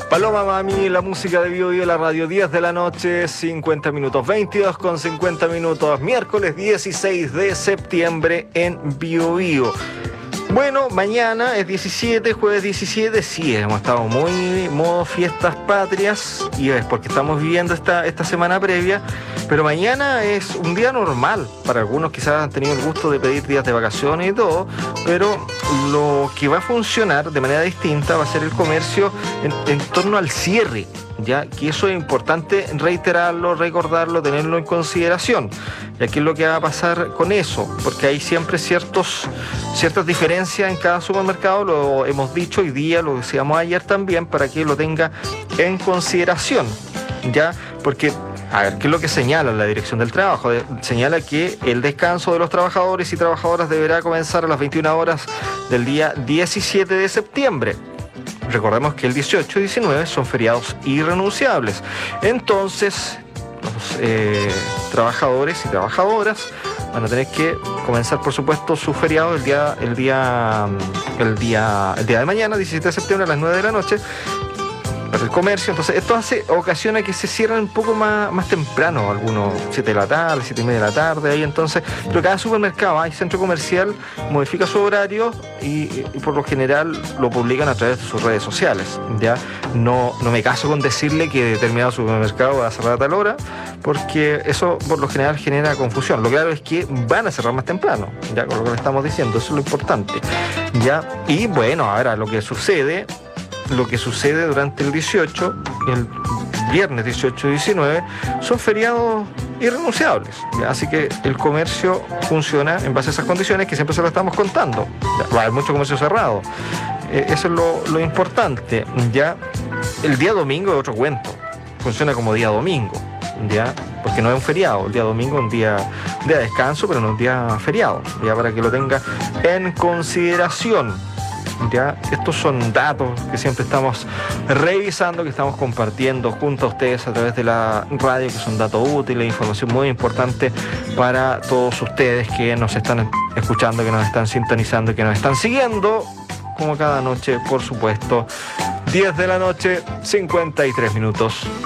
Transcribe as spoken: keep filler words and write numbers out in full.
Paloma Mami, la música de Bio Bio, la radio, diez de la noche, cincuenta minutos, veintidós con cincuenta minutos, miércoles dieciséis de septiembre en Bio Bio. Bueno, mañana es diecisiete, jueves diecisiete, sí, hemos estado muy modo fiestas patrias y es porque estamos viviendo esta, esta semana previa, pero mañana es un día normal. Para algunos quizás han tenido el gusto de pedir días de vacaciones y todo, pero lo que va a funcionar de manera distinta va a ser el comercio en, en torno al cierre. Ya que eso es importante reiterarlo, recordarlo, tenerlo en consideración. Y aquí es lo que va a pasar con eso, porque hay siempre ciertos, ciertas diferencias en cada supermercado, lo hemos dicho hoy día, lo decíamos ayer también, para que lo tenga en consideración, ya, porque a ver, ¿qué es lo que señala la Dirección del Trabajo? Señala que el descanso de los trabajadores y trabajadoras deberá comenzar a las veintiuna horas del día diecisiete de septiembre. Recordemos que el dieciocho y diecinueve son feriados irrenunciables. Entonces, los eh, trabajadores y trabajadoras van a tener que comenzar, por supuesto, su feriado el día, el día, el día, el día de mañana, diecisiete de septiembre a las nueve de la noche. Para el comercio, entonces esto hace, ocasiona que se cierren un poco más, más temprano, algunos siete de la tarde, siete y media de la tarde, ahí entonces, pero cada supermercado, hay centro comercial, modifica su horario y, y por lo general lo publican a través de sus redes sociales, ya no, no me caso con decirle que determinado supermercado va a cerrar a tal hora, porque eso por lo general genera confusión. Lo claro es que van a cerrar más temprano, ya con lo que le estamos diciendo, eso es lo importante, ya, y bueno, ahora lo que sucede Lo que sucede durante el dieciocho, el viernes dieciocho y diecinueve, son feriados irrenunciables. ¿Ya? Así que el comercio funciona en base a esas condiciones que siempre se lo estamos contando. ¿Ya? Va a haber mucho comercio cerrado. Eh, eso es lo, lo importante. ¿Ya? El día domingo es otro cuento. Funciona como día domingo. ¿Ya? Porque no es un feriado. El día domingo es un día, un día de descanso, pero no es un día feriado. Ya para que lo tenga en consideración. Ya, estos son datos que siempre estamos revisando, que estamos compartiendo junto a ustedes a través de la radio, que son datos útiles, información muy importante para todos ustedes que nos están escuchando, que nos están sintonizando, que nos están siguiendo, como cada noche, por supuesto. diez de la noche, cincuenta y tres minutos.